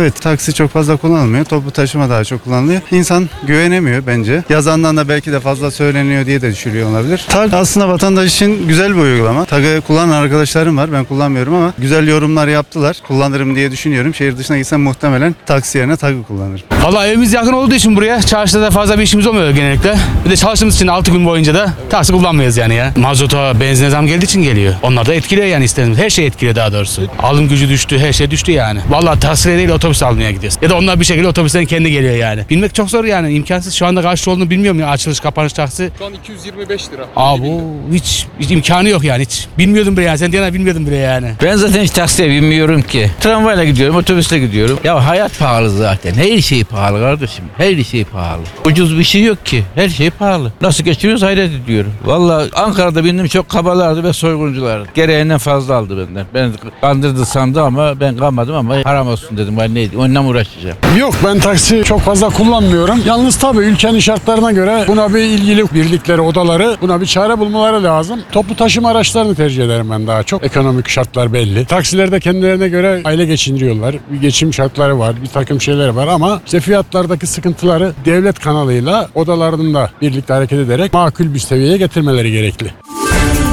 Speaker 10: Taksi çok fazla kullanılmıyor. Toplu taşıma daha çok kullanılıyor. İnsan güvenemiyor bence. Yazandan da belki de fazla söyleniyor diye de düşünüyor olabilir. Tag aslında vatandaş için güzel bir uygulama. Tag'ı kullanan arkadaşlarım var. Ben kullanmıyorum ama güzel yorumlar yaptılar. Kullanırım diye düşünüyorum. Şehir dışına gitsem muhtemelen taksi yerine Tag'ı kullanırım.
Speaker 7: Valla evimiz yakın olduğu için buraya çarşıda da fazla bir işimiz olmuyor genellikle. Bir de çalıştığımız için altı gün boyunca da taksi kullanmayız yani ya. Mazota, benzine zam geldiği için geliyor. Onlar da etkiliyor yani istedim. Her şey etkiliyor daha doğrusu. Alım gücü düştü, her şey düştü yani. Valla taksiyle değil otobüs almaya gidiyoruz. Ya da onlar bir şekilde otobüsten kendi geliyor yani. Bilmek çok zor yani. İmkansız. Şu anda kaç olduğunu bilmiyorum ya. Açılış, kapanış taksi.
Speaker 5: Şu an iki yüz yirmi beş lira.
Speaker 7: Aa bu hiç, hiç imkanı yok yani. Hiç bilmiyordum bile yani. Sen diyorsun bilmiyordum bile yani.
Speaker 12: Ben zaten hiç taksiye binmiyorum ki. Tramvayla gidiyorum, otobüsle gidiyorum. Ya hayat pahalı zaten. Her şey pahalı kardeşim. Her şey pahalı. Ucuz bir şey yok ki. Her şey pahalı. Nasıl geçiriyoruz hayret ediyorum. Vallahi Ankara'da bindim çok kabalardı ve soygunculardı. Gereğinden fazla aldı benden. Ben kandırdı sandı ama ben kanmadım ama haram olsun dedim. Ben neydi? Onunla mı uğraşacağım?
Speaker 13: Yok ben taksi çok fazla kullanmıyorum. Yalnız tabii ülkenin şartlarına göre buna bir ilgili birlikleri, odaları buna bir çare bulmaları lazım. Toplu taşıma araçlarını tercih ederim ben daha çok. Ekonomik şartlar belli. Taksilerde kendilerine göre aile geçindiriyorlar. Bir geçim şartları var, bir takım şeyler var ama işte fiyatlardaki sıkıntıları devlet kanalıyla odalarında birlikte hareket ederek makul bir seviyeye getirmeleri gerekli.